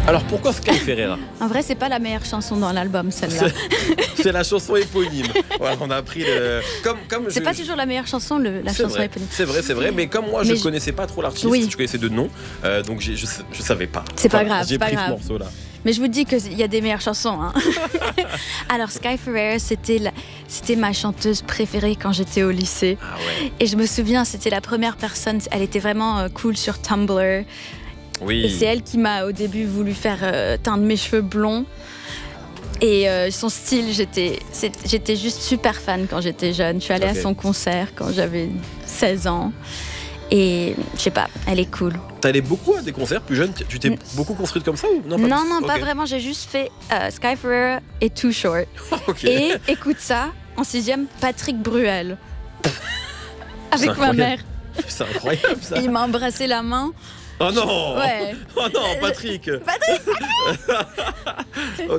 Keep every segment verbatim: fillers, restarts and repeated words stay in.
Alors pourquoi Sky Ferreira? En vrai, c'est pas la meilleure chanson dans l'album, celle-là. C'est, c'est la chanson éponyme. Voilà, on a pris le. Comme, comme c'est je, pas toujours la meilleure chanson, le, la c'est chanson vrai, éponyme. C'est vrai, c'est vrai. Mais comme moi, je mais ne connaissais pas trop l'artiste, oui. je connaissais deux noms, euh, donc j'ai, je, je savais pas. C'est enfin, pas grave. J'ai c'est pas pris grave. ce morceau-là. Mais je vous dis qu'il y a des meilleures chansons. Hein. Alors, Sky Ferreira, c'était, la, c'était ma chanteuse préférée quand j'étais au lycée. Ah ouais. Et je me souviens, c'était la première personne, elle était vraiment euh, cool sur Tumblr. Oui. Et c'est elle qui m'a au début voulu faire euh, teindre mes cheveux blonds. Et euh, son style, j'étais, j'étais juste super fan quand j'étais jeune. Je suis allée okay. à son concert quand j'avais seize ans. Et je sais pas, elle est cool. T'allais beaucoup à des concerts plus jeunes? Tu t'es beaucoup construite comme ça ou non? Pas Non, non, okay. pas vraiment. J'ai juste fait euh, Sky Ferreira et Too Short. okay. Et écoute ça, en sixième, Patrick Bruel. Avec ma mère. C'est incroyable ça. Et il m'a embrassé la main. Oh non. Ouais. Oh non, Patrick. Patrick, Patrick.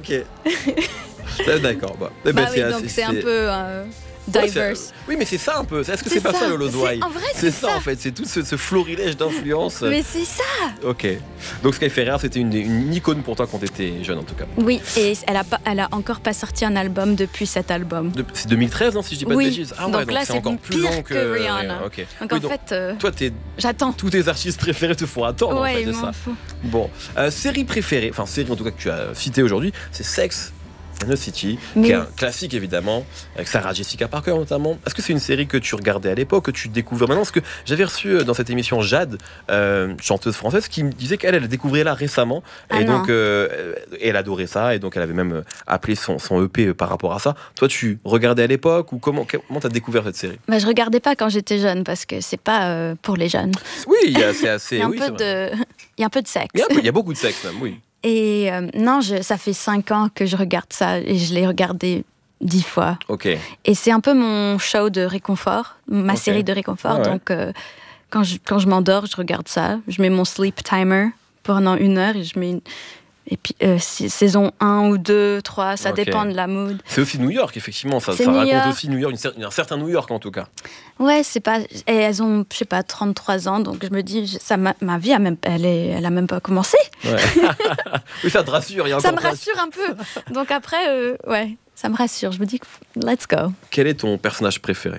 Ok. D'accord. Bah, bah bah, oui, c'est, donc c'est, c'est un c'est... peu euh, diverse. Oui, mais c'est ça un peu. Est-ce que c'est, c'est pas ça, ça le Lodoy? En vrai, c'est, c'est ça. ça en fait. C'est tout ce, ce florilège d'influence. Mais c'est ça. Ok. Donc Sky Ferreira, c'était une, une icône pour toi quand t'étais jeune en tout cas. Oui, et elle a pas, elle a encore pas sorti un album depuis cet album. De, c'est deux mille treize, non, si je dis pas oui. de bêtises. Ah ouais, donc, donc là, c'est c'est encore plus pire long que, que Rihanna. Okay. Donc oui, en donc, fait, euh, toi, t'es... j'attends. Tous tes artistes préférés te font attendre. Ouais, en fait, il c'est m'en ça. faut. Bon, euh, série préférée, enfin série en tout cas que tu as citée aujourd'hui, c'est Sex and the City, mais... qui est un classique évidemment, avec Sarah Jessica Parker notamment. Est-ce que c'est une série que tu regardais à l'époque, que tu découvres maintenant? Parce que j'avais reçu dans cette émission Jade, euh, chanteuse française, qui me disait qu'elle elle découvrait là récemment, ah et non. donc euh, elle adorait ça, et donc elle avait même appelé son, son E P par rapport à ça. Toi, tu regardais à l'époque, ou comment comment t'as découvert cette série? Bah, je regardais pas quand j'étais jeune, parce que c'est pas euh, pour les jeunes. Oui, il y a, c'est assez. Il y a un oui, peu de, il y a un peu de sexe. Il y a, il y a beaucoup de sexe même, oui. Et euh, non, je, ça fait cinq ans que je regarde ça et je l'ai regardé dix fois. Ok. Et c'est un peu mon show de réconfort, ma okay. série de réconfort. Ah ouais. Donc, euh, quand, je, quand je m'endors, je regarde ça. Je mets mon sleep timer pendant une heure et je mets une... Et puis, euh, saison un ou deux, trois, ça okay. dépend de la mood. C'est aussi New York, effectivement. Ça, ça New raconte York. aussi New York, une, un certain New York, en tout cas. Ouais, c'est pas... Et elles ont, je sais pas, trente-trois ans, donc je me dis, ça, ma, ma vie, a même, elle, est, elle a même pas commencé. Ouais. Oui, ça te rassure. Il y a ça me rassure un peu. Donc après, euh, ouais, ça me rassure. Je me dis, let's go. Quel est ton personnage préféré?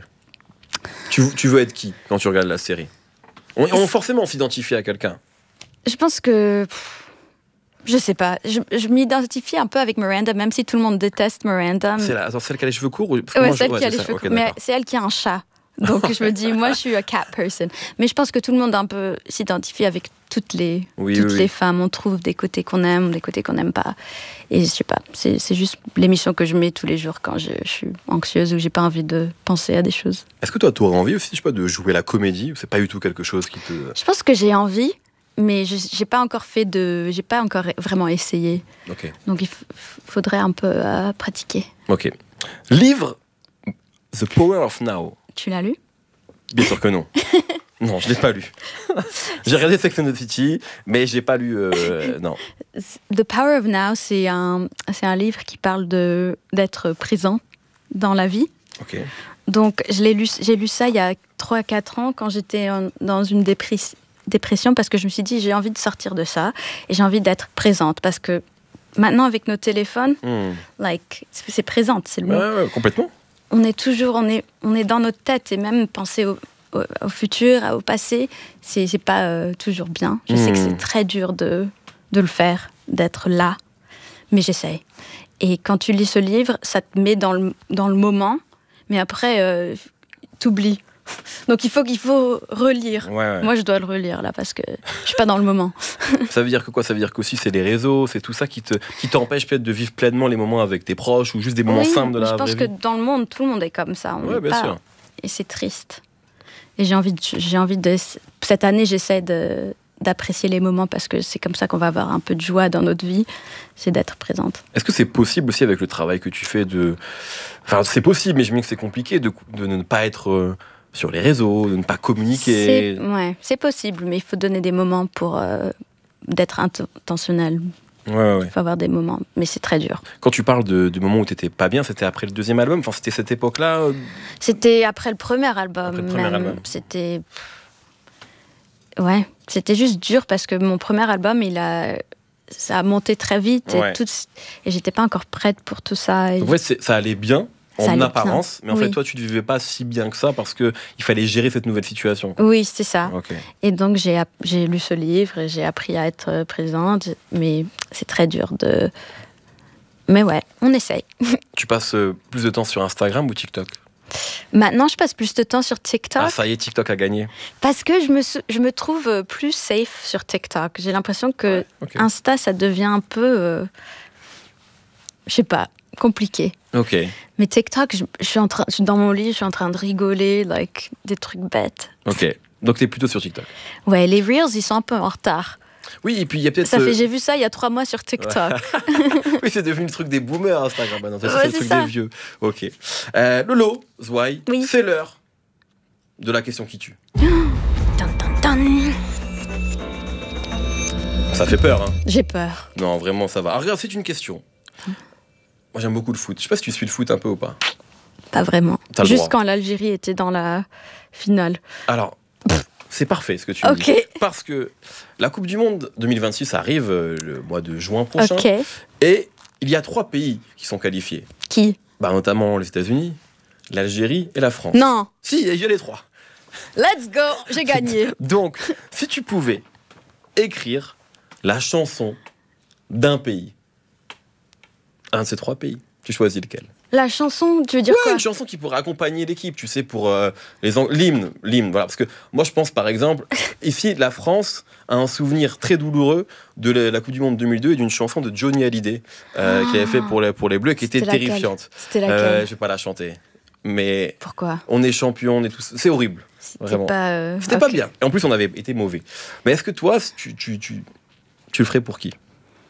tu, tu veux être qui quand tu regardes la série? On, on forcément s'identifie à quelqu'un. Je pense que... Pff, je sais pas, je, je m'identifie un peu avec Miranda, même si tout le monde déteste Miranda. C'est la, attends, celle qui a les cheveux courts ou... Ouais, moi, celle je... ouais, qui a les ça. cheveux okay, courts, mais d'accord. c'est elle qui a un chat. Donc je me dis, moi je suis a cat person. Mais je pense que tout le monde un peu s'identifie avec toutes les, oui, toutes oui, les oui. femmes. On trouve des côtés qu'on aime, des côtés qu'on n'aime pas. Et je sais pas, c'est, c'est juste l'émission que je mets tous les jours quand je, je suis anxieuse ou j'ai pas envie de penser à des choses. Est-ce que toi, tu aurais envie aussi, je sais pas, de jouer la comédie? C'est pas du tout quelque chose qui te... Je pense que j'ai envie, mais je j'ai pas encore fait de, j'ai pas encore vraiment essayé. Okay. Donc il f- faudrait un peu euh, pratiquer. Ok. Livre The Power of Now. Tu l'as lu? Bien sûr que non. Non, je l'ai pas lu. J'ai regardé Sex and the City, mais j'ai pas lu. Euh, non. The Power of Now, c'est un, c'est un livre qui parle de d'être présent dans la vie. Ok. Donc je l'ai lu, j'ai lu ça il y a trois à quatre ans quand j'étais en, dans une dépression. dépression parce que je me suis dit j'ai envie de sortir de ça et j'ai envie d'être présente parce que maintenant avec nos téléphones mm. like c'est, c'est présente c'est le mot. Ouais, ouais, complètement. On est toujours on est on est dans notre tête et même penser au, au, au futur au passé c'est c'est pas euh, toujours bien. Je mm. sais que c'est très dur de de le faire, d'être là, mais j'essaye. Et quand tu lis ce livre ça te met dans le dans le moment, mais après euh, t'oublies. Donc il faut qu'il faut relire. Ouais, ouais. Moi je dois le relire là parce que je suis pas dans le moment. Ça veut dire que quoi? Ça veut dire qu'aussi c'est les réseaux, c'est tout ça qui te qui t'empêche peut-être de vivre pleinement les moments avec tes proches ou juste des moments oui, simples de la je vraie pense vie. que dans le monde tout le monde est comme ça. On ouais, bien pas... sûr. Et c'est triste. Et j'ai envie de, j'ai envie de cette année j'essaie de d'apprécier les moments parce que c'est comme ça qu'on va avoir un peu de joie dans notre vie, c'est d'être présente. Est-ce que c'est possible aussi avec le travail que tu fais de, enfin c'est possible mais je me dis que c'est compliqué de de ne pas être euh... sur les réseaux, de ne pas communiquer. C'est, ouais, c'est possible, mais il faut donner des moments pour euh, d'être intentionnel. Ouais, ouais. Il faut avoir des moments, mais c'est très dur. Quand tu parles de, du moment où tu n'étais pas bien, c'était après le deuxième album? Enfin, c'était cette époque-là? C'était après le premier album. Après le premier même. album. C'était... Ouais, c'était juste dur parce que mon premier album, il a... ça a monté très vite Ouais. et, tout, et j'étais pas encore prête pour tout ça. Et Donc, ouais, c'est- ça allait bien en Ça allait apparence, bien. mais en Oui. fait, toi, tu ne vivais pas si bien que ça parce qu'il fallait gérer cette nouvelle situation. Oui, c'est ça. Ok. Et donc, j'ai, app- j'ai lu ce livre et j'ai appris à être euh, présente. Mais c'est très dur de... Mais ouais, on essaye. Tu passes euh, plus de temps sur Instagram ou TikTok? Maintenant, je passe plus de temps sur TikTok Ah, ça y est, TikTok a gagné. parce que je me, sou- je me trouve euh, plus safe sur TikTok. J'ai l'impression que Ouais, ok. Insta, ça devient un peu... euh, je sais pas, compliqué. Ok. Mais TikTok, je, je suis en train, je suis dans mon lit, je suis en train de rigoler, like, des trucs bêtes. Ok. Donc, t'es plutôt sur TikTok. Ouais, les Reels, ils sont un peu en retard. Oui, et puis il y a peut-être. Ça euh, fait, j'ai vu ça il y a trois mois sur TikTok. Oui, c'est devenu le truc des boomers Instagram maintenant. Ça, Ouais, c'est le c'est truc ça. des vieux. Ok. Euh, Lolo, Zouai, Oui. c'est l'heure de la question qui tue. Tan, tan, tan. Ça fait peur, hein. J'ai peur. Non, vraiment, ça va. Alors, regarde, c'est une question. Moi, j'aime beaucoup le foot. Je sais pas si tu suis le foot un peu ou pas. Pas vraiment. T'as le Juste droit. quand l'Algérie était dans la finale. Alors, pff, c'est parfait ce que tu me Ok. dis. Parce que la Coupe du Monde deux mille vingt-six arrive euh, le mois de juin prochain. Ok. Et il y a trois pays qui sont qualifiés. Qui? Bah, notamment les États-Unis, l'Algérie et la France. Non. Si, il y a les trois. Let's go. J'ai gagné. Donc, si tu pouvais écrire la chanson d'un pays, un de ces trois pays, tu choisis lequel? La chanson, tu veux dire Ouais, quoi? une chanson qui pourrait accompagner l'équipe, tu sais, pour euh, les ang- l'hymne, l'hymne, voilà. Parce que moi, je pense, par exemple, ici, la France a un souvenir très douloureux de la, la Coupe du Monde deux mille deux et d'une chanson de Johnny Hallyday euh, Ah. qu'il avait fait pour les, pour les Bleus, qui était C'était laquelle? terrifiante. C'était laquelle? Euh, je vais pas la chanter, mais Pourquoi? on est champion, on est tous, c'est horrible. C'était Vraiment. pas. euh, C'était pas ok. bien. Et en plus, on avait été mauvais. Mais est-ce que toi, tu, tu, tu, tu le ferais pour qui?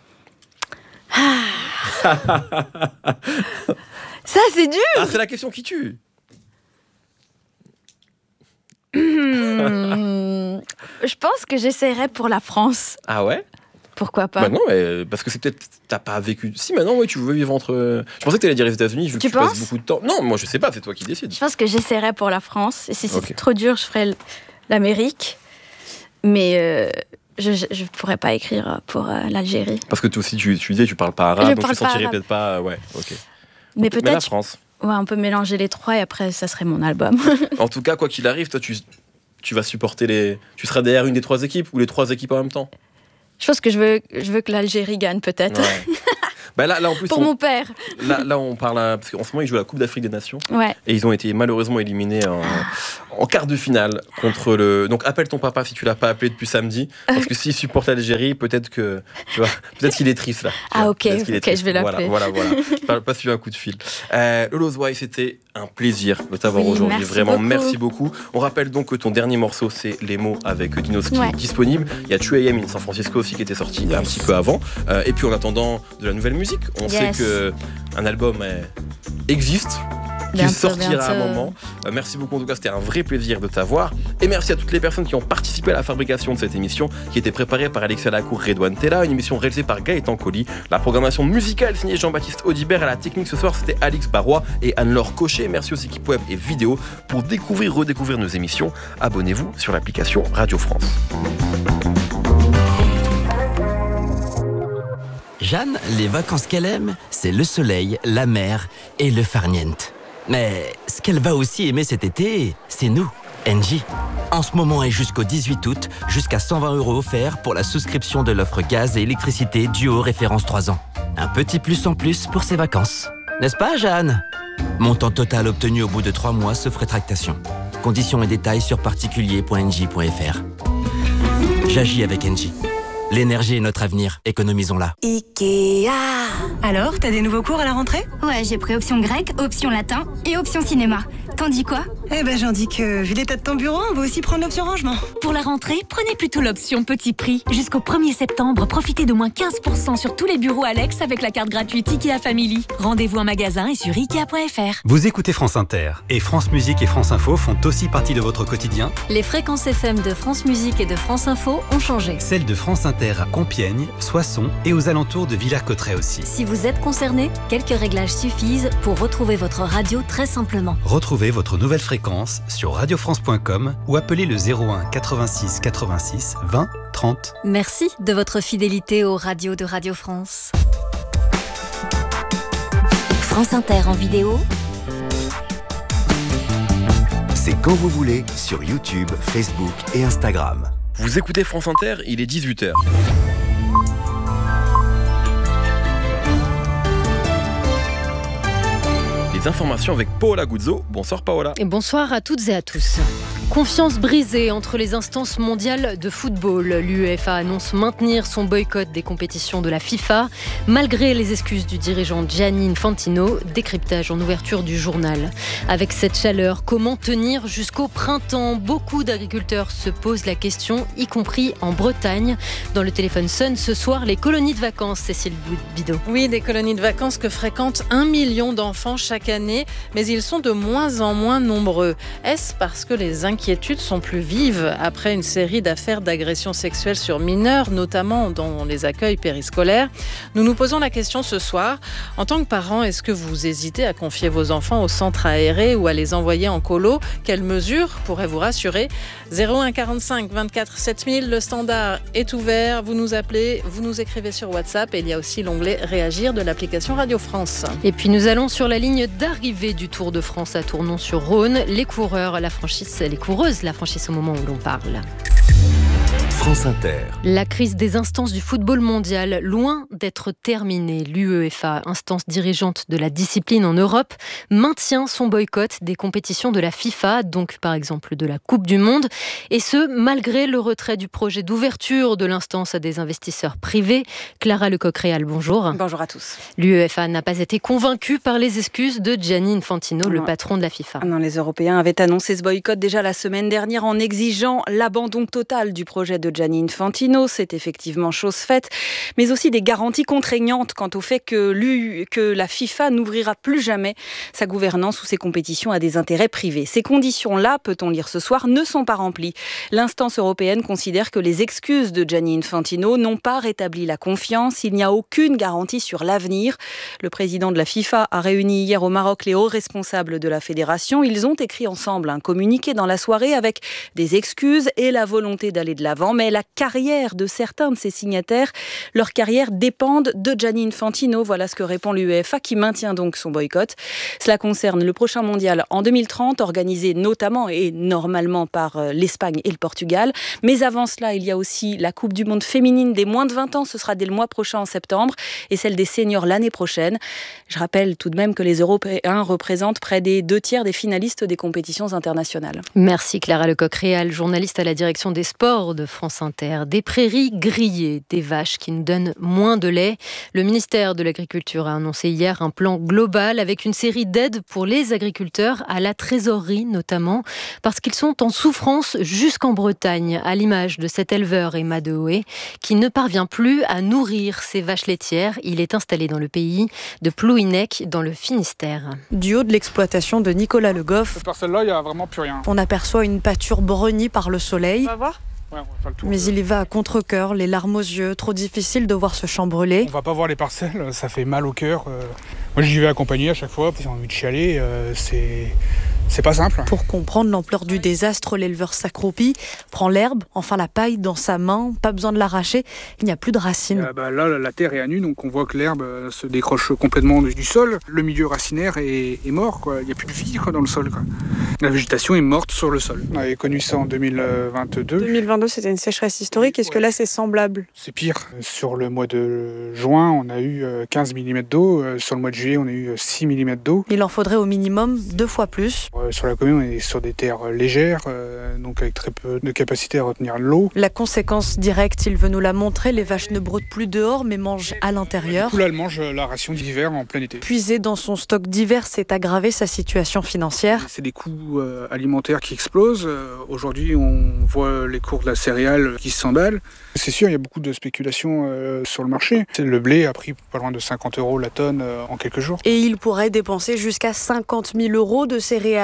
Ça, c'est dur. Ah, c'est la question qui tue. Hmm. Je pense que j'essaierais pour la France. Ah ouais? Pourquoi pas? Bah non, mais parce que c'est peut-être t'as pas vécu. Si maintenant, ouais, tu veux vivre entre. Je pensais que t'allais dire les États-Unis vu que Tu tu passes penses beaucoup de temps. Non, moi je sais pas, c'est toi qui décides. Je pense que j'essaierais pour la France. Et si c'est Ok. trop dur, je ferais l- l'Amérique. Mais euh, je ne pourrais pas écrire pour euh, l'Algérie. Parce que toi aussi, tu, tu disais, tu parles pas arabe, Je donc parle tu pas sentirais arabe. peut-être pas. Ouais, ok. Mais Mais la peut-être, France. ouais, on peut mélanger les trois et après, ça serait mon album. En tout cas, quoi qu'il arrive, toi, tu, tu vas supporter les. Tu seras derrière une des trois équipes ou les trois équipes en même temps. Je pense que je veux, je veux que l'Algérie gagne, peut-être. Ouais. Bah là, là, en plus, Pour on, mon père. là, là, on parle. à- Parce qu'en ce moment, ils jouent à la Coupe d'Afrique des Nations. Ouais. Et ils ont été malheureusement éliminés en, en quart de finale contre le. Donc appelle ton papa si tu l'as pas appelé depuis samedi, parce que s'il supporte l'Algérie, peut-être que tu vois, peut-être qu'il est triste là. Tu Ah, vois, ok, peut-être qu'il est ok, triste. je vais l'appeler. Voilà, voilà, voilà. Je parle pas suivre un coup de fil. Euh, Lolo Zouai, c'était un plaisir de t'avoir Oui, aujourd'hui. merci Vraiment, beaucoup. merci beaucoup. On rappelle donc que ton dernier morceau, c'est Les mots avec Dinoski Ouais. disponible. Il y a two A M in San Francisco aussi qui était sorti un petit peu avant. Euh, et puis en attendant de la nouvelle musique, on Yes. sait que un album euh, existe. Qui Bientôt, sortira à un bientôt. moment. Euh, merci beaucoup en tout cas, c'était un vrai plaisir de t'avoir. Et merci à toutes les personnes qui ont participé à la fabrication de cette émission, qui était préparée par Alexia Lacour, Redouane Tella, une émission réalisée par Gaëtan Colli. La programmation musicale signée Jean-Baptiste Audibert. À la technique ce soir, c'était Alix Barrois et Anne-Laure Cochet. Merci aux équipes web et vidéo. Pour découvrir, redécouvrir nos émissions, abonnez-vous sur l'application Radio France. Jeanne, les vacances qu'elle aime, c'est le soleil, la mer et le farniente. Mais ce qu'elle va aussi aimer cet été, c'est nous, Engie. En ce moment et jusqu'au dix-huit août, jusqu'à cent vingt euros offerts pour la souscription de l'offre gaz et électricité duo référence trois ans. Un petit plus en plus pour ses vacances. N'est-ce pas, Jeanne? Montant total obtenu au bout de trois mois sauf rétractation. Conditions et détails sur particulier point engie point f r. J'agis avec Engie. L'énergie est notre avenir, économisons-la. Ikea. Alors, t'as des nouveaux cours à la rentrée? Ouais, j'ai pris option grec, option latin et option cinéma. T'en dis quoi? Eh ben, j'en dis que, vu l'état de ton bureau, on va aussi prendre l'option rangement. Pour la rentrée, prenez plutôt l'option petit prix. Jusqu'au premier septembre, profitez de moins quinze pour cent sur tous les bureaux Alex avec la carte gratuite Ikea Family. Rendez-vous en magasin et sur ikea point f r. Vous écoutez France Inter et France Musique et France Info font aussi partie de votre quotidien. Les fréquences F M de France Musique et de France Info ont changé. Celles de France Inter Inter à Compiègne, Soissons et aux alentours de Villers-Cotterêts aussi. Si vous êtes concerné, quelques réglages suffisent pour retrouver votre radio très simplement. Retrouvez votre nouvelle fréquence sur radio france point com ou appelez le zéro un quatre-vingt-six quatre-vingt-six vingt trente. Merci de votre fidélité aux radios de Radio France. France Inter en vidéo. C'est quand vous voulez sur YouTube, Facebook et Instagram. Vous écoutez France Inter, il est dix-huit heures. Les informations avec Paola Guzzo. Bonsoir Paola. Et bonsoir à toutes et à tous. Confiance brisée entre les instances mondiales de football. L'UEFA annonce maintenir son boycott des compétitions de la FIFA, malgré les excuses du dirigeant Gianni Infantino. Décryptage en ouverture du journal. Avec cette chaleur, comment tenir jusqu'au printemps ? Beaucoup d'agriculteurs se posent la question, y compris en Bretagne. Dans le téléphone Sun, ce soir, les colonies de vacances, Cécile Bidot. Oui, des colonies de vacances que fréquentent un million d'enfants chaque année, mais ils sont de moins en moins nombreux. Est-ce parce que les inquiétudes Les inquiétudes sont plus vives après une série d'affaires d'agressions sexuelles sur mineurs, notamment dans les accueils périscolaires? Nous nous posons la question ce soir. En tant que parent, est-ce que vous hésitez à confier vos enfants au centre aéré ou à les envoyer en colo? Quelles mesures pourraient vous rassurer? zéro un quarante-cinq vingt-quatre sept mille, le standard est ouvert. Vous nous appelez, vous nous écrivez sur WhatsApp et il y a aussi l'onglet Réagir de l'application Radio France. Et puis nous allons sur la ligne d'arrivée du Tour de France à Tournon-sur-Rhône. Les coureurs, la franchise, les coureurs la franchise au moment où l'on parle. France Inter. La crise des instances du football mondial, loin d'être terminée. L'UEFA, instance dirigeante de la discipline en Europe, maintient son boycott des compétitions de la FIFA, donc par exemple de la Coupe du Monde, et ce, malgré le retrait du projet d'ouverture de l'instance à des investisseurs privés. Clara Lecoq-Réal, bonjour. Bonjour à tous. L'UEFA n'a pas été convaincue par les excuses de Gianni Infantino, non. le patron de la FIFA. Non, les Européens avaient annoncé ce boycott déjà la semaine dernière en exigeant l'abandon total du projet de Gianni Infantino. C'est effectivement chose faite, mais aussi des garanties contraignantes quant au fait que, l'U, que la FIFA n'ouvrira plus jamais sa gouvernance ou ses compétitions à des intérêts privés. Ces conditions-là, peut-on lire ce soir, ne sont pas remplies. L'instance européenne considère que les excuses de Gianni Infantino n'ont pas rétabli la confiance. Il n'y a aucune garantie sur l'avenir. Le président de la FIFA a réuni hier au Maroc les hauts responsables de la fédération. Ils ont écrit ensemble un communiqué dans la soirée avec des excuses et la volonté d'aller de l'avant, mais la carrière de certains de ces signataires, leur carrière dépendent de Gianni Infantino. Voilà ce que répond l'UEFA qui maintient donc son boycott. Cela concerne le prochain mondial en deux mille trente, organisé notamment et normalement par l'Espagne et le Portugal. Mais avant cela, il y a aussi la Coupe du Monde féminine des moins de vingt ans. Ce sera dès le mois prochain en septembre et celle des seniors l'année prochaine. Je rappelle tout de même que les Européens représentent près des deux tiers des finalistes des compétitions internationales. Merci Clara Lecoq-Réal, journaliste à la direction des sports de France Inter. Des prairies grillées, des vaches qui nous donnent moins de lait. Le ministère de l'Agriculture a annoncé hier un plan global avec une série d'aides pour les agriculteurs, à la trésorerie notamment, parce qu'ils sont en souffrance jusqu'en Bretagne, à l'image de cet éleveur Emma Dehoé, qui ne parvient plus à nourrir ses vaches laitières. Il est installé dans le pays de Plouhinec, dans le Finistère. Du haut de l'exploitation de Nicolas Le Goff, cette parcelle-là, il n'y a vraiment plus rien. On aperçoit une pâture breunie par le soleil. On va voir ? Ouais, on va faire le tour. Mais il y va à contre-cœur, les larmes aux yeux, trop difficile de voir ce champ brûlé. On va pas voir les parcelles, ça fait mal au cœur. Moi j'y vais accompagner à chaque fois, j'ai envie de chialer, euh, c'est... c'est pas simple. Pour comprendre l'ampleur du désastre, l'éleveur s'accroupit, prend l'herbe, enfin la paille dans sa main, pas besoin de l'arracher, il n'y a plus de racines. Euh, bah là, la terre est à nu, donc on voit que l'herbe se décroche complètement du sol. Le milieu racinaire est, est mort, quoi. Il n'y a plus de vie quoi, dans le sol. Quoi. La végétation est morte sur le sol. On avait connu ça en deux mille vingt-deux. deux mille vingt-deux, c'était une sécheresse historique. Est-ce ouais. que là, c'est semblable ? C'est pire. Sur le mois de juin, on a eu quinze millimètres d'eau. Sur le mois de juillet, on a eu six millimètres d'eau. Il en faudrait au minimum deux fois plus. Sur la commune, on est sur des terres légères, euh, donc avec très peu de capacité à retenir l'eau. La conséquence directe, il veut nous la montrer, les vaches ne broutent plus dehors, mais mangent à l'intérieur. Du coup, là, elles mangent la ration d'hiver en plein été. Puiser dans son stock d'hiver, c'est aggraver sa situation financière. C'est des coûts euh, alimentaires qui explosent. Euh, aujourd'hui, on voit les cours de la céréale qui s'emballent. C'est sûr, il y a beaucoup de spéculation euh, sur le marché. Le blé a pris pas loin de cinquante euros la tonne euh, en quelques jours. Et il pourrait dépenser jusqu'à cinquante mille euros de céréales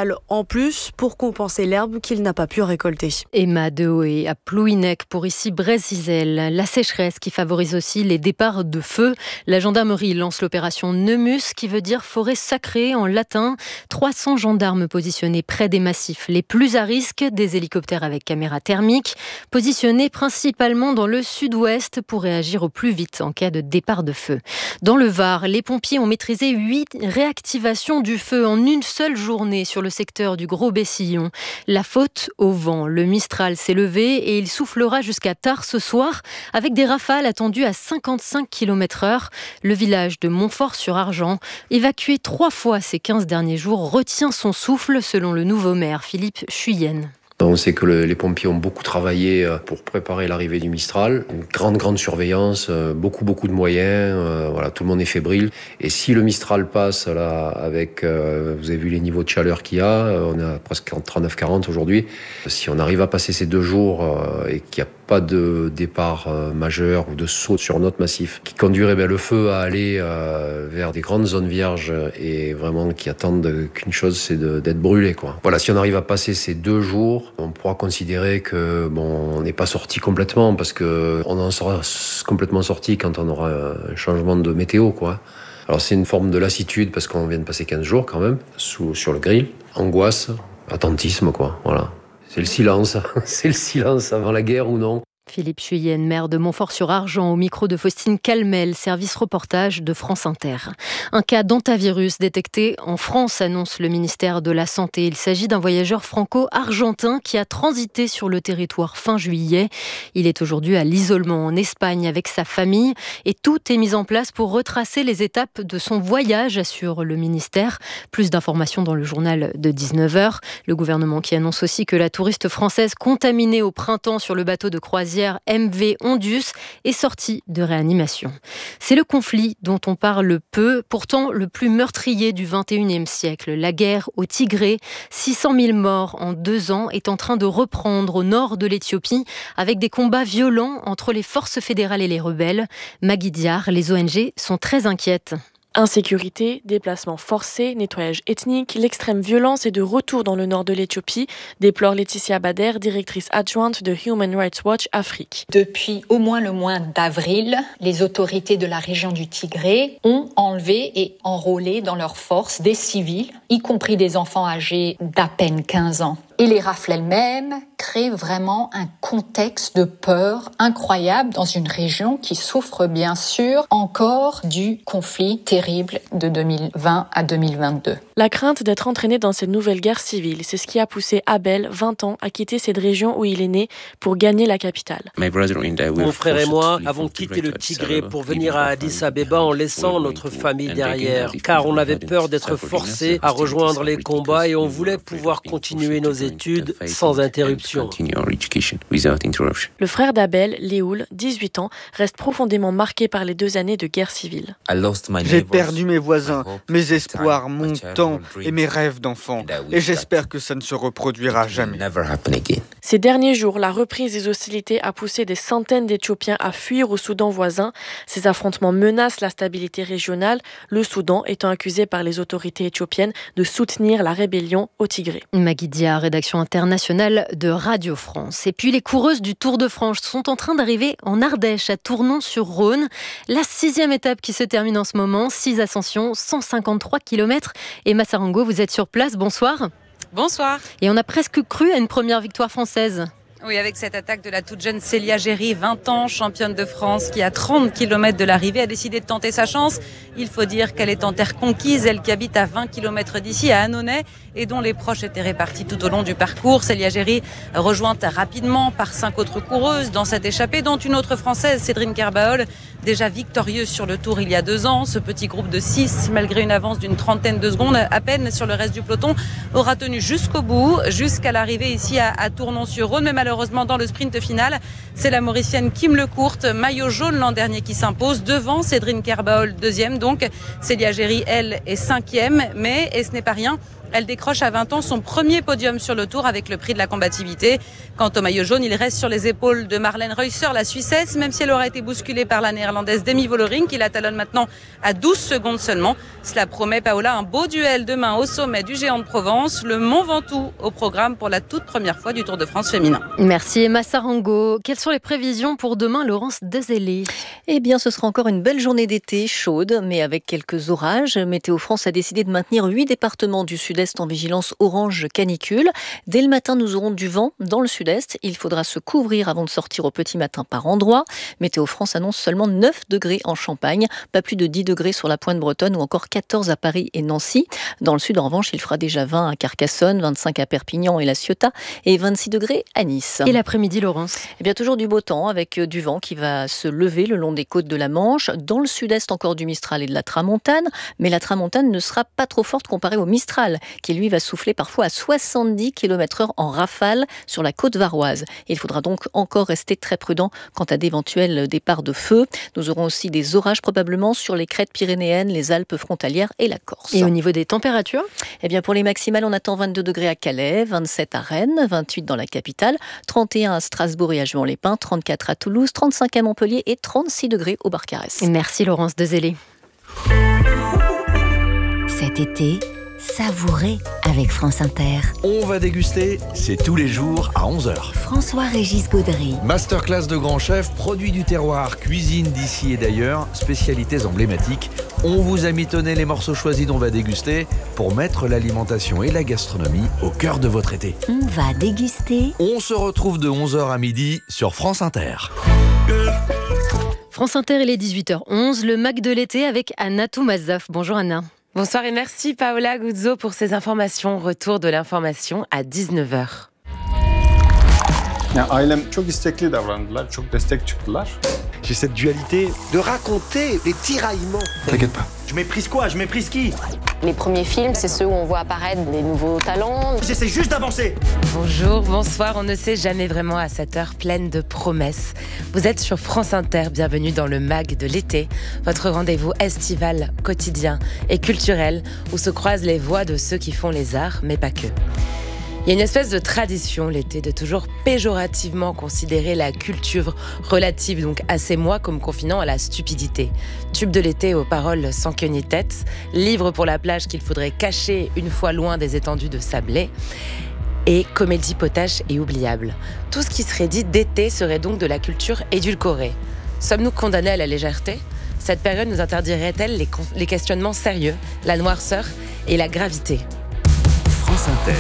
Mistral en plus pour compenser l'herbe qu'il n'a pas pu récolter. Emma Dehoé à Plouhinec pour ici Brézizel. La sécheresse qui favorise aussi les départs de feu. La gendarmerie lance l'opération Nemus qui veut dire forêt sacrée en latin. trois cents gendarmes positionnés près des massifs les plus à risque, des hélicoptères avec caméra thermique, positionnés principalement dans le sud-ouest pour réagir au plus vite en cas de départ de feu. Dans le Var, les pompiers ont maîtrisé huit réactivations du feu en une seule journée sur le secteur du Gros-Bessillon. La faute au vent. Le Mistral s'est levé et il soufflera jusqu'à tard ce soir avec des rafales attendues à cinquante-cinq kilomètres heure. Le village de Montfort-sur-Argent, évacué trois fois ces quinze derniers jours, retient son souffle selon le nouveau maire Philippe Chuyenne. On sait que le, les pompiers ont beaucoup travaillé pour préparer l'arrivée du Mistral. Une grande, grande surveillance, beaucoup, beaucoup de moyens. Euh, voilà, tout le monde est fébrile. Et si le Mistral passe là, avec, euh, vous avez vu les niveaux de chaleur qu'il y a, on est à presque trente-neuf quarante aujourd'hui. Si on arrive à passer ces deux jours euh, et qu'il n'y a pas de départ euh, majeur ou de saut sur notre massif qui conduirait ben, le feu à aller euh, vers des grandes zones vierges et vraiment qui attendent qu'une chose, c'est de, d'être brûlé, quoi. Voilà, si on arrive à passer ces deux jours, on pourra considérer que bon, on n'est pas sorti complètement parce que on en sera complètement sorti quand on aura un changement de météo, quoi. Alors c'est une forme de lassitude parce qu'on vient de passer quinze jours quand même sous, sur le grill. Angoisse, attentisme, quoi. Voilà. C'est le silence, c'est le silence avant la guerre ou non. Philippe Chuyenne, maire de Montfort-sur-Argent, au micro de Faustine Calmel, service reportage de France Inter. Un cas d'hantavirus détecté en France, annonce le ministère de la Santé. Il s'agit d'un voyageur franco-argentin qui a transité sur le territoire fin juillet. Il est aujourd'hui à l'isolement en Espagne avec sa famille et tout est mis en place pour retracer les étapes de son voyage, assure le ministère. Plus d'informations dans le journal de dix-neuf heures. Le gouvernement qui annonce aussi que la touriste française contaminée au printemps sur le bateau de croisière M V Ondius est sortie de réanimation. C'est le conflit dont on parle peu, pourtant le plus meurtrier du vingt et unième siècle. La guerre au Tigré, six cent mille morts en deux ans, est en train de reprendre au nord de l'Éthiopie avec des combats violents entre les forces fédérales et les rebelles. Magui Diar, les O N G sont très inquiètes. Insécurité, déplacements forcés, nettoyage ethnique, l'extrême violence est de retour dans le nord de l'Éthiopie, déplore Laetitia Bader, directrice adjointe de Human Rights Watch Afrique. Depuis au moins le mois d'avril, les autorités de la région du Tigré ont enlevé et enrôlé dans leurs forces des civils, y compris des enfants âgés d'à peine quinze ans. Et les rafles elles-mêmes créent vraiment un contexte de peur incroyable dans une région qui souffre bien sûr encore du conflit terrible de deux mille vingt à deux mille vingt-deux. La crainte d'être entraîné dans cette nouvelle guerre civile, c'est ce qui a poussé Abel, vingt ans, à quitter cette région où il est né pour gagner la capitale. Mon frère et moi avons quitté le Tigré pour venir à Addis Abeba en laissant notre famille derrière, car on avait peur d'être forcés à rejoindre les combats et on voulait pouvoir continuer nos études sans interruption. Le frère d'Abel, Léoul, dix-huit ans, reste profondément marqué par les deux années de guerre civile. J'ai perdu mes voisins, mes espoirs, mon temps et mes rêves d'enfant. Et j'espère que ça ne se reproduira jamais. Ces derniers jours, la reprise des hostilités a poussé des centaines d'Éthiopiens à fuir au Soudan voisin. Ces affrontements menacent la stabilité régionale, le Soudan étant accusé par les autorités éthiopiennes de soutenir la rébellion au Tigré. Magui Diar, rédaction internationale de Radio France. Et puis les coureuses du Tour de France sont en train d'arriver en Ardèche, à Tournon-sur-Rhône. La sixième étape qui se termine en ce moment, six ascensions, cent cinquante-trois kilomètres. Emma Sarango, vous êtes sur place, bonsoir. Bonsoir. Et on a presque cru à une première victoire française. Oui, avec cette attaque de la toute jeune Célia Géry, vingt ans, championne de France, qui à trente kilomètres de l'arrivée a décidé de tenter sa chance. Il faut dire qu'elle est en terre conquise, elle qui habite à vingt kilomètres d'ici, à Annonay, et dont les proches étaient répartis tout au long du parcours. Célia Géry, rejointe rapidement par cinq autres coureuses dans cette échappée, dont une autre française, Cédrine Kerbaol, déjà victorieuse sur le Tour il y a deux ans. Ce petit groupe de six, malgré une avance d'une trentaine de secondes à peine sur le reste du peloton, aura tenu jusqu'au bout, jusqu'à l'arrivée ici à, à Tournon-sur-Rhône. Mais malheureusement, dans le sprint final, c'est la Mauricienne Kim Lecourte, maillot jaune l'an dernier, qui s'impose devant Cédrine Kerbaol, deuxième. Donc Célia Géry, elle, est cinquième. Mais, et ce n'est pas rien, Elle décroche à vingt ans son premier podium sur le Tour avec le prix de la combativité. Quant au maillot jaune, il reste sur les épaules de Marlène Reusser, la Suissesse, même si elle aura été bousculée par la néerlandaise Demi Vollering, qui la talonne maintenant à douze secondes seulement. Cela promet, Paola, un beau duel demain au sommet du Géant de Provence, le Mont Ventoux au programme pour la toute première fois du Tour de France féminin. Merci Emma Sarango. Quelles sont les prévisions pour demain, Laurence Dezellé? Eh bien, ce sera encore une belle journée d'été, chaude, mais avec quelques orages. Météo France a décidé de maintenir huit départements du sud-est en vigilance orange canicule. Dès le matin, nous aurons du vent dans le sud-est. Il faudra se couvrir avant de sortir au petit matin par endroits. Météo France annonce seulement neuf degrés en Champagne, pas plus de dix degrés sur la pointe bretonne ou encore quatorze à Paris et Nancy. Dans le sud, en revanche, il fera déjà vingt à Carcassonne, vingt-cinq à Perpignan et La Ciotat et vingt-six degrés à Nice. Et l'après-midi, Laurence? Eh bien, toujours du beau temps avec du vent qui va se lever le long des côtes de la Manche. Dans le sud-est, encore du Mistral et de la Tramontane. Mais la Tramontane ne sera pas trop forte comparée au Mistral, qui lui va souffler parfois à soixante-dix kilomètres heure en rafale sur la côte varoise. Il faudra donc encore rester très prudent quant à d'éventuels départs de feu. Nous aurons aussi des orages probablement sur les crêtes pyrénéennes, les Alpes frontalières et la Corse. Et au niveau des températures? Eh bien, pour les maximales, on attend vingt-deux degrés à Calais, vingt-sept à Rennes, vingt-huit dans la capitale, trente et un à Strasbourg et à Juan-les-Pins, trente-quatre à Toulouse, trente-cinq à Montpellier et trente-six degrés au Barcarès. Merci Laurence Dezellé. Cet été, savourez avec France Inter. On va déguster, c'est tous les jours à onze heures. François-Régis Gaudry. Masterclass de grands chefs, produits du terroir, cuisine d'ici et d'ailleurs, spécialités emblématiques. On vous a mitonné les morceaux choisis dont on va déguster pour mettre l'alimentation et la gastronomie au cœur de votre été. On va déguster. On se retrouve de onze heures à midi sur France Inter. France Inter, il est dix-huit heures onze, le Mac de l'été avec Anna Toumazov. Bonjour Anna. Bonsoir et merci Paola Guzzo pour ces informations. Retour de l'information à dix-neuf heures. J'ai cette dualité de raconter les tiraillements. T'inquiète pas. Je méprise quoi? Je méprise qui? Les premiers films, c'est ceux où on voit apparaître des nouveaux talents. J'essaie juste d'avancer. Bonjour, bonsoir, on ne sait jamais vraiment à cette heure pleine de promesses. Vous êtes sur France Inter, bienvenue dans le Mag de l'été, votre rendez-vous estival, quotidien et culturel où se croisent les voix de ceux qui font les arts, mais pas que. Il y a une espèce de tradition l'été de toujours péjorativement considérer la culture relative donc à ces mois comme confinant à la stupidité. Tube de l'été aux paroles sans queue ni tête, livre pour la plage qu'il faudrait cacher une fois loin des étendues de sablé et comédie potache et oubliable. Tout ce qui serait dit d'été serait donc de la culture édulcorée. Sommes-nous condamnés à la légèreté ? Cette période nous interdirait-elle les, con- les questionnements sérieux, la noirceur et la gravité ? France Inter.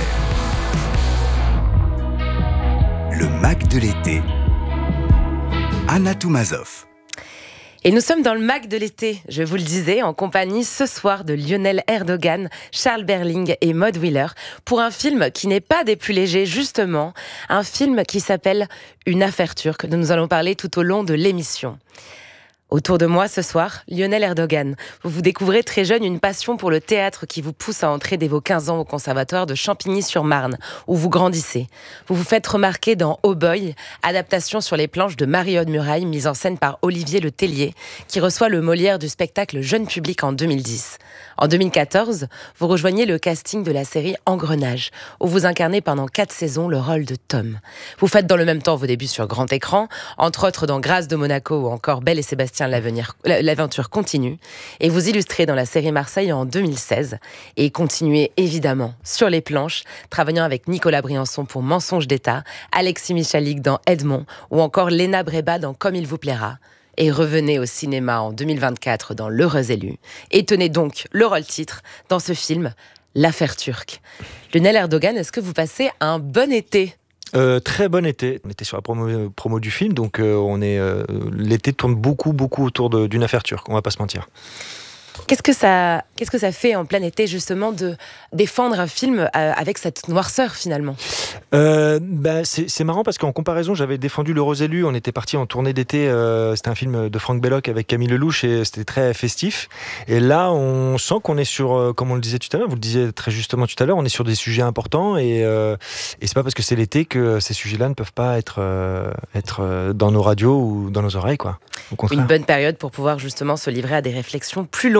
Le Mac de l'été. Anna Toumazov. Et nous sommes dans le Mac de l'été, je vous le disais, en compagnie ce soir de Lionel Erdogan, Charles Berling et Maud Wheeler, pour un film qui n'est pas des plus légers, justement, un film qui s'appelle Une affaire turque, dont nous allons parler tout au long de l'émission. Autour de moi ce soir, Lionel Erdogan. Vous vous découvrez très jeune une passion pour le théâtre qui vous pousse à entrer dès vos quinze ans au conservatoire de Champigny-sur-Marne, où vous grandissez. Vous vous faites remarquer dans Oh Boy, adaptation sur les planches de Marie-Aude Muraille, mise en scène par Olivier Le Tellier, qui reçoit le Molière du spectacle jeune public en deux mille dix. En deux mille quatorze, vous rejoignez le casting de la série Engrenage, où vous incarnez pendant quatre saisons le rôle de Tom. Vous faites dans le même temps vos débuts sur grand écran, entre autres dans Grâce de Monaco ou encore Belle et Sébastien, l'aventure continue, et vous illustrez dans la série Marseille en deux mille seize, et continuez évidemment sur les planches, travaillant avec Nicolas Briançon pour Mensonge d'État, Alexis Michalik dans Edmond, ou encore Léna Bréba dans Comme il vous plaira. Et revenez au cinéma en deux mille vingt-quatre dans L'Heureux élu, et tenez donc le rôle-titre dans ce film, L'affaire turque. Lionel Erdogan, est-ce que vous passez un bon été ? Euh, très bon été. On était sur la promo, promo du film, donc euh, on est, euh, l'été tourne beaucoup, beaucoup autour de, d'une affaire turque, on va pas se mentir. Qu'est-ce que ça, qu'est-ce que ça fait en plein été, justement, de défendre un film euh, avec cette noirceur, finalement ? euh, bah, c'est, c'est marrant parce qu'en comparaison, j'avais défendu L'Heureux élu. On était parti en tournée d'été. Euh, c'était un film de Franck Belloc avec Camille Lelouch et c'était très festif. Et là, on sent qu'on est sur, euh, comme on le disait tout à l'heure, vous le disiez très justement tout à l'heure, on est sur des sujets importants et, euh, et c'est pas parce que c'est l'été que ces sujets-là ne peuvent pas être, euh, être dans nos radios ou dans nos oreilles, quoi. Au contraire. Une bonne période pour pouvoir justement se livrer à des réflexions plus longues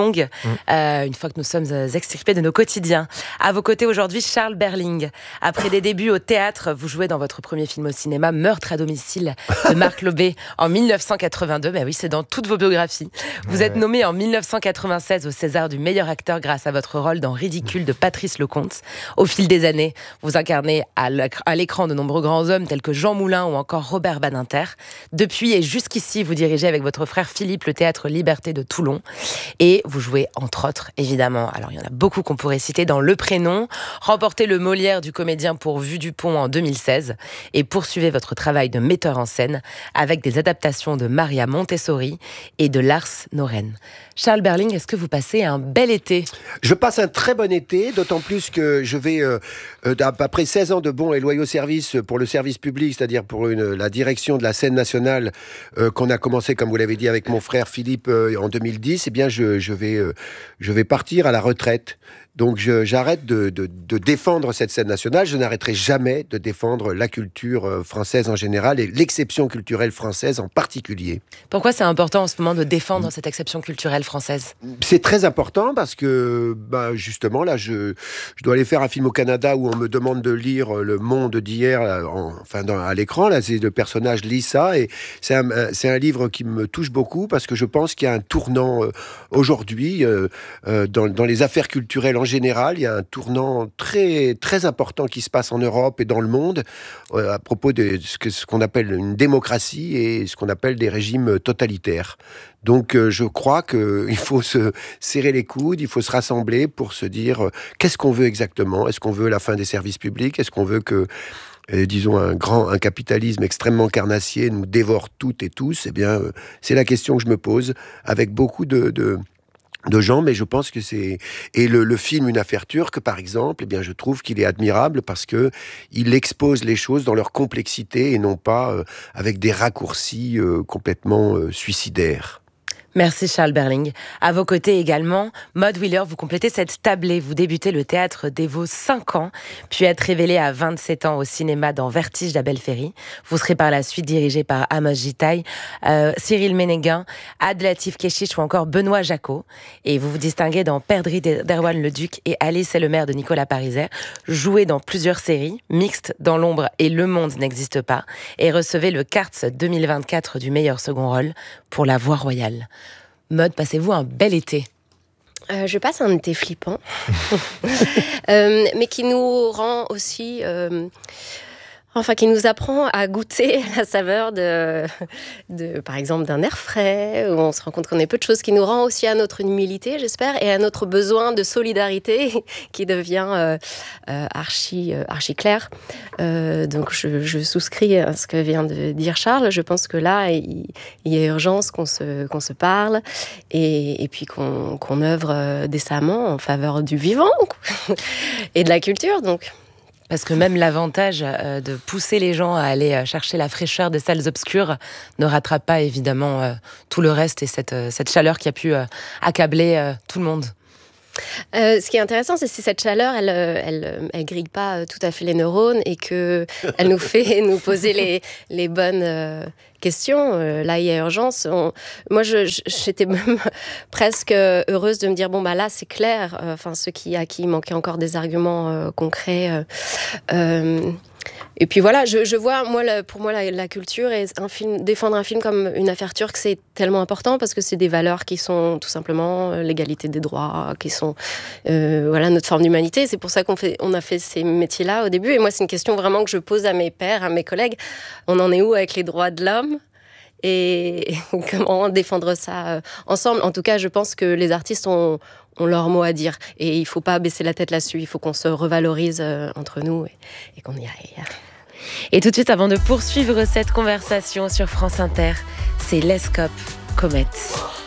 longue, mmh. euh, une fois que nous sommes extirpés de nos quotidiens. À vos côtés aujourd'hui, Charles Berling. Après des débuts au théâtre, vous jouez dans votre premier film au cinéma, Meurtre à domicile, de Marc Lobé, en dix-neuf cent quatre-vingt-deux. Ben oui, c'est dans toutes vos biographies. Vous ouais. êtes nommé en dix-neuf cent quatre-vingt-seize au César du meilleur acteur grâce à votre rôle dans Ridicule de Patrice Lecomte. Au fil des années, vous incarnez à l'écran de nombreux grands hommes tels que Jean Moulin ou encore Robert Badinter. Depuis et jusqu'ici, vous dirigez avec votre frère Philippe le théâtre Liberté de Toulon. Et vous jouez, entre autres, évidemment, alors il y en a beaucoup qu'on pourrait citer, dans Le Prénom, remportez le Molière du comédien pour Vue du Pont en deux mille seize et poursuivez votre travail de metteur en scène avec des adaptations de Maria Montessori et de Lars Noren. Charles Berling, est-ce que vous passez un bel été ? Je passe un très bon été, d'autant plus que je vais, euh, euh, après seize ans de bons et loyaux services pour le service public, c'est-à-dire pour une, la direction de la scène nationale euh, qu'on a commencé, comme vous l'avez dit, avec mon frère Philippe euh, en deux mille dix, eh bien je, je, vais, euh, je vais partir à la retraite. Donc je, j'arrête de, de, de défendre cette scène nationale, je n'arrêterai jamais de défendre la culture française en général et l'exception culturelle française en particulier. Pourquoi c'est important en ce moment de défendre cette exception culturelle française ? C'est très important parce que bah, justement là je, je dois aller faire un film au Canada où on me demande de lire Le Monde d'hier, en, enfin dans, à l'écran, là c'est le personnage lit ça et c'est un, c'est un livre qui me touche beaucoup parce que je pense qu'il y a un tournant euh, aujourd'hui euh, euh, dans, dans les affaires culturelles en général, il y a un tournant très, très important qui se passe en Europe et dans le monde euh, à propos de ce, que, ce qu'on appelle une démocratie et ce qu'on appelle des régimes totalitaires. Donc euh, je crois qu'il faut se serrer les coudes, il faut se rassembler pour se dire euh, qu'est-ce qu'on veut exactement ? Est-ce qu'on veut la fin des services publics ? Est-ce qu'on veut que euh, disons un grand un capitalisme extrêmement carnassier nous dévore toutes et tous ? Eh bien, euh, c'est la question que je me pose avec beaucoup de... de de gens, mais je pense que c'est... Et le, le film Une affaire turque, par exemple, eh bien, je trouve qu'il est admirable parce que il expose les choses dans leur complexité et non pas euh, avec des raccourcis euh, complètement euh, suicidaires. Merci Charles Berling. À vos côtés également, Maud Wheeler, vous complétez cette tablée. Vous débutez le théâtre dès vos cinq ans, puis êtes révélée à vingt-sept ans au cinéma dans Vertige d'Abel Ferry. Vous serez par la suite dirigée par Amos Gitaï, euh, Cyril Ménéguin, Abdelatif Kechiche ou encore Benoît Jacot. Et vous vous distinguez dans Perdrix d'Erwan Leduc et Alice et le maire de Nicolas Pariser. Jouez dans plusieurs séries, Mixte, Dans l'ombre et Le monde n'existe pas. Et recevez le Carts deux mille vingt-quatre du meilleur second rôle pour La Voix royale. Maud, passez-vous un bel été ? Euh, je passe un été flippant, euh, mais qui nous rend aussi, euh, enfin, qui nous apprend à goûter la saveur de, de, par exemple, d'un air frais, où on se rend compte qu'on est peu de choses, qui nous rend aussi à notre humilité, j'espère, et à notre besoin de solidarité, qui devient euh, euh, archi, euh, archi clair. Euh, donc, je, je souscris à ce que vient de dire Charles. Je pense que là, il, il y a urgence qu'on se, qu'on se parle et, et puis qu'on, qu'on œuvre décemment en faveur du vivant et de la culture, donc. Parce que même l'avantage euh, de pousser les gens à aller euh, chercher la fraîcheur des salles obscures ne rattrape pas évidemment euh, tout le reste et cette, euh, cette chaleur qui a pu euh, accabler euh, tout le monde. Euh, ce qui est intéressant, c'est que cette chaleur, elle, elle, elle grille pas tout à fait les neurones et que elle nous fait nous poser les, les bonnes euh, questions. Euh, là, il y a urgence. On, moi, je, j'étais même presque heureuse de me dire bon bah là, c'est clair. Enfin, euh, ceux qui à qui il manquait encore des arguments euh, concrets. Euh, euh, Et puis voilà, je, je vois, moi, la, pour moi, la, la culture et un film, défendre un film comme Une affaire turque, c'est tellement important parce que c'est des valeurs qui sont tout simplement l'égalité des droits, qui sont euh, voilà notre forme d'humanité. C'est pour ça qu'on fait, on a fait ces métiers-là au début. Et moi, c'est une question vraiment que je pose à mes pairs, à mes collègues. On en est où avec les droits de l'homme ? Et comment défendre ça ensemble ? En tout cas, je pense que les artistes ont, ont leur mot à dire. Et il ne faut pas baisser la tête là-dessus. Il faut qu'on se revalorise entre nous et, et qu'on y aille. Et tout de suite, avant de poursuivre cette conversation sur France Inter, c'est Lescope Comets.